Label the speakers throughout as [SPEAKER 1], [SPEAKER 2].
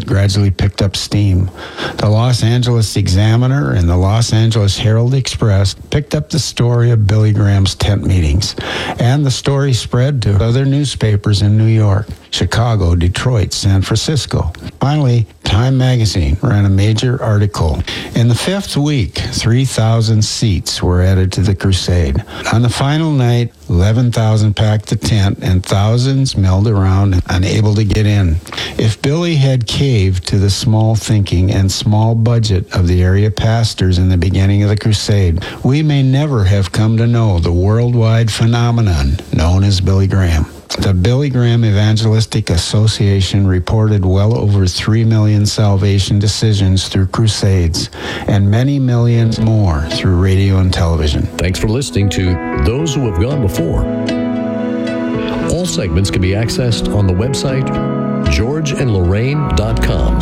[SPEAKER 1] that gradually picked up steam. The Los Angeles Examiner and the Los Angeles Herald Express picked up the story of Billy Graham's tent meetings, and the story spread to other newspapers in New York, Chicago, Detroit, San Francisco. Finally, Time magazine ran a major article. In the fifth week, 3,000 seats were added to the crusade. On the final night, 11,000 packed the tent and thousands milled around, unable to get in. If Billy had caved to the small thinking and small budget of the area pastors in the beginning of the crusade, we may never have come to know the worldwide phenomenon known as Billy Graham. The Billy Graham Evangelistic Association reported well over 3 million salvation decisions through crusades and many millions more through radio and television.
[SPEAKER 2] Thanks for listening to Those Who Have Gone Before. All segments can be accessed on the website georgeandlorraine.com.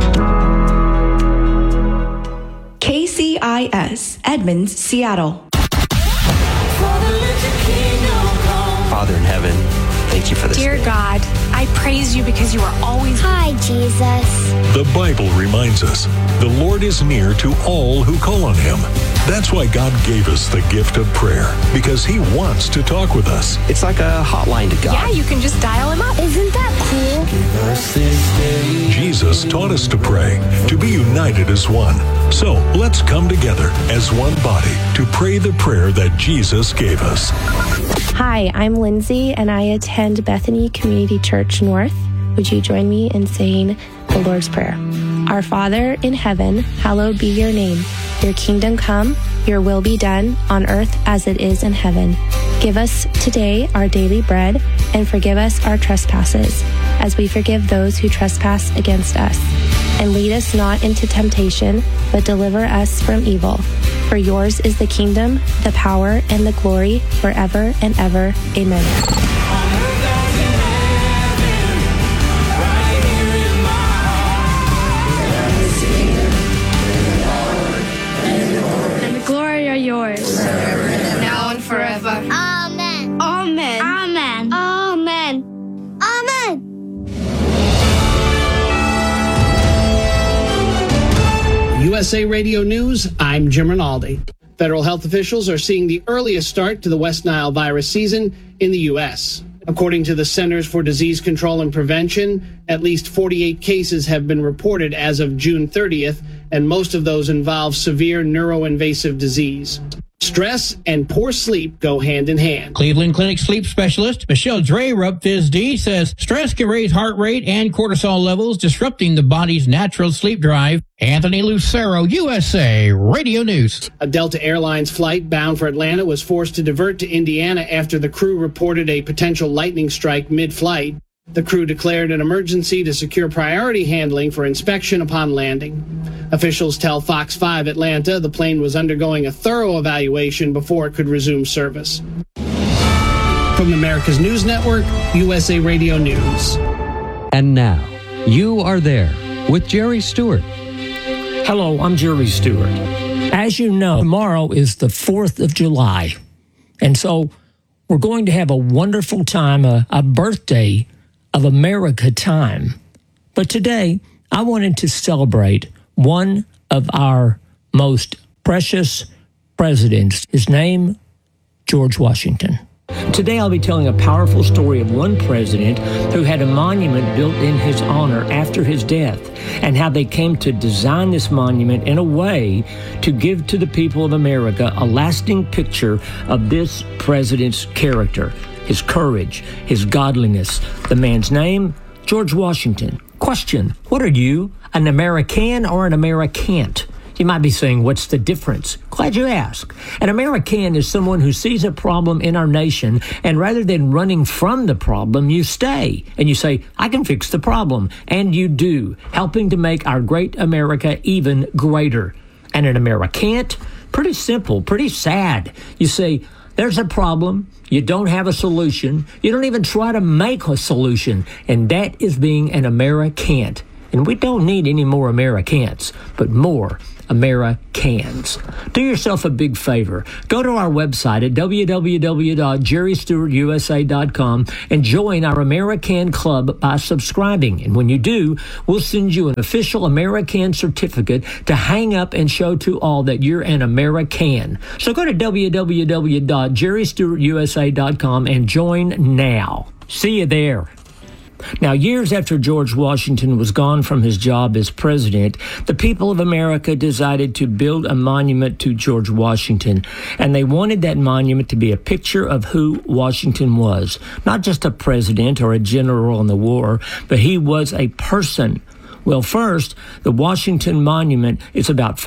[SPEAKER 3] KCIS, Edmonds, Seattle.
[SPEAKER 4] Father in heaven, thank you for this.
[SPEAKER 5] Dear God, I praise you because you are always...
[SPEAKER 6] Hi, Jesus.
[SPEAKER 7] The Bible reminds us the Lord is near to all who call on him. That's why God gave us the gift of prayer, because he wants to talk with us.
[SPEAKER 4] It's like a hotline to God.
[SPEAKER 5] Yeah, you can just dial him up.
[SPEAKER 6] Isn't that cool?
[SPEAKER 7] Jesus taught us to pray, to be united as one. So let's come together as one body to pray the prayer that Jesus gave us.
[SPEAKER 8] Hi, I'm Lindsay, and I attend Bethany Community Church North. Would you join me in saying the Lord's Prayer? Our Father in heaven, hallowed be your name. Your kingdom come, your will be done on earth as it is in heaven. Give us today our daily bread, and forgive us our trespasses, as we forgive those who trespass against us. And lead us not into temptation, but deliver us from evil. For yours is the kingdom, the power, and the glory forever and ever. Amen.
[SPEAKER 9] And the glory are yours,
[SPEAKER 5] Now and forever.
[SPEAKER 6] Amen.
[SPEAKER 9] Amen.
[SPEAKER 6] Amen.
[SPEAKER 9] Amen.
[SPEAKER 6] Amen.
[SPEAKER 10] USA Radio News, I'm Jim Rinaldi. Federal health officials are seeing the earliest start to the West Nile virus season in the U.S. According to the Centers for Disease Control and Prevention, at least 48 cases have been reported as of June 30th, and most of those involve severe neuroinvasive disease. Stress and poor sleep go hand in hand.
[SPEAKER 11] Cleveland Clinic sleep specialist Michelle Dreyer of PhysD says stress can raise heart rate and cortisol levels, disrupting the body's natural sleep drive. Anthony Lucero, USA Radio News.
[SPEAKER 10] A Delta Airlines flight bound for Atlanta was forced to divert to Indiana after the crew reported a potential lightning strike mid-flight. The crew declared an emergency to secure priority handling for inspection upon landing. Officials tell Fox 5 Atlanta the plane was undergoing a thorough evaluation before it could resume service. From the America's News Network, USA Radio News.
[SPEAKER 12] And now, You Are There with Jerry Stewart.
[SPEAKER 13] Hello, I'm Jerry Stewart. As you know, tomorrow is the 4th of July. And so we're going to have a wonderful time, a birthday of America time. But today, I wanted to celebrate one of our most precious presidents. His name, George Washington. Today I'll be telling a powerful story of one president who had a monument built in his honor after his death, and how they came to design this monument in a way to give to the people of America a lasting picture of this president's character, his courage, his godliness. The man's name, George Washington. Question, what are you, an American or an Americant? You might be saying, what's the difference? Glad you asked. An American is someone who sees a problem in our nation, and rather than running from the problem, you stay and you say, I can fix the problem. And you do, helping to make our great America even greater. And an Americant, pretty simple, pretty sad. You say, there's a problem. You don't have a solution. You don't even try to make a solution. And that is being an Americant. And we don't need any more Americans, but more Americans. Do yourself a big favor. Go to our website at www.jerrystewartusa.com and join our American Club by subscribing. And when you do, we'll send you an official American certificate to hang up and show to all that you're an American. So go to www.jerrystewartusa.com and join now. See you there. Now, years after George Washington was gone from his job as president, the people of America decided to build a monument to George Washington, and they wanted that monument to be a picture of who Washington was. Not just a president or a general in the war, but he was a person. Well, first, the Washington Monument is about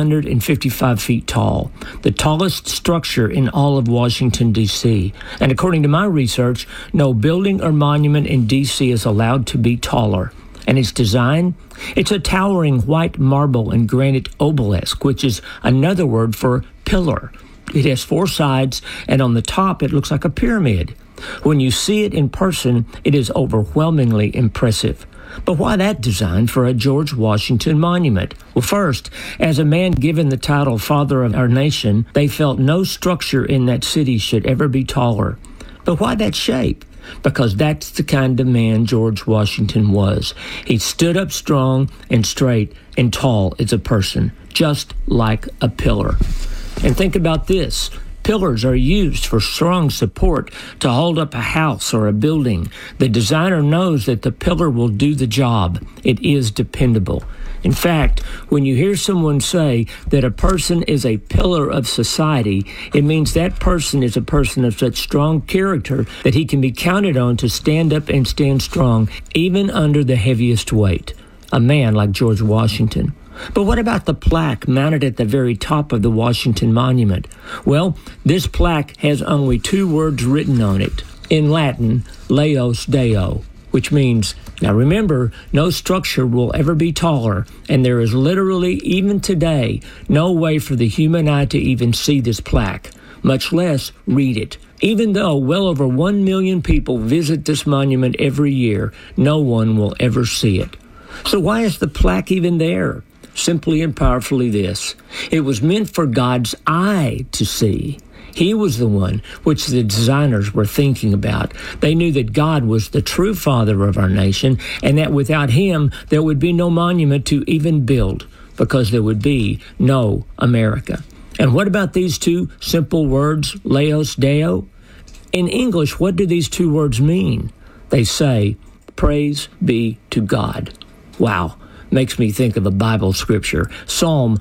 [SPEAKER 13] 555 feet tall, the tallest structure in all of Washington, D.C. And according to my research, no building or monument in D.C. is allowed to be taller. And its design? It's a towering white marble and granite obelisk, which is another word for pillar. It has 4 sides, and on the top it looks like a pyramid. When you see it in person, it is overwhelmingly impressive. But why that design for a George Washington monument? Well, first, as a man given the title Father of our Nation, they felt no structure in that city should ever be taller. But why that shape? Because that's the kind of man George Washington was. He stood up strong and straight and tall as a person, just like a pillar. And think about this. Pillars are used for strong support to hold up a house or a building. The designer knows that the pillar will do the job. It is dependable. In fact, when you hear someone say that a person is a pillar of society, it means that person is a person of such strong character that he can be counted on to stand up and stand strong, even under the heaviest weight. A man like George Washington. But what about the plaque mounted at the very top of the Washington Monument? Well, this plaque has only 2 words written on it. In Latin, Laus Deo, which means, now remember, no structure will ever be taller, and there is literally, even today, no way for the human eye to even see this plaque, much less read it. Even though well over 1 million people visit this monument every year, no one will ever see it. So why is the plaque even there? Simply and powerfully this. It was meant for God's eye to see. He was the one which the designers were thinking about. They knew that God was the true Father of our nation, and that without Him, there would be no monument to even build, because there would be no America. And what about these 2 simple words, Laus Deo? In English, what do these 2 words mean? They say, praise be to God. Wow. Makes me think of a Bible scripture, Psalm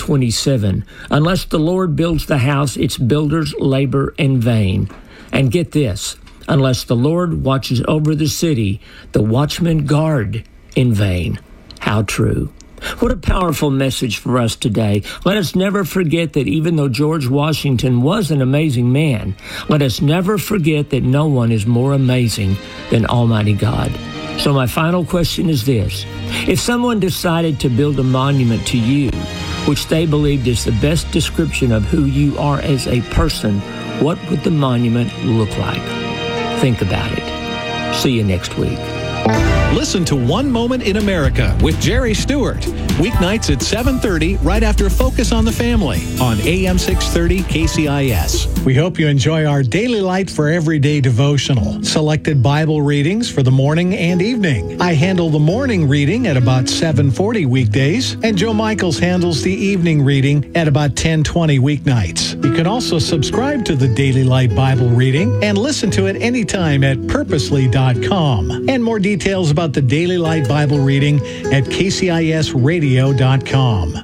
[SPEAKER 13] 127. Unless the Lord builds the house, its builders labor in vain. And get this, unless the Lord watches over the city, the watchmen guard in vain. How true. What a powerful message for us today. Let us never forget that even though George Washington was an amazing man, let us never forget that no one is more amazing than Almighty God. So my final question is this. If someone decided to build a monument to you, which they believed is the best description of who you are as a person, what would the monument look like? Think about it. See you next week.
[SPEAKER 14] Listen to One Moment in America with Jerry Stewart. Weeknights at 7:30 right after Focus on the Family on AM 630 KCIS.
[SPEAKER 15] We hope you enjoy our Daily Light for Everyday devotional. Selected Bible readings for the morning and evening. I handle the morning reading at about 7:40 weekdays, and Joe Michaels handles the evening reading at about 10:20 weeknights. You can also subscribe to the Daily Light Bible reading and listen to it anytime at purposely.com. And more details about the Daily Light Bible reading at kcisradio.com.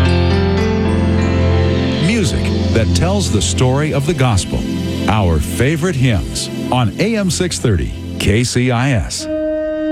[SPEAKER 16] Music that tells the story of the gospel. Our favorite hymns on AM 630 KCIS.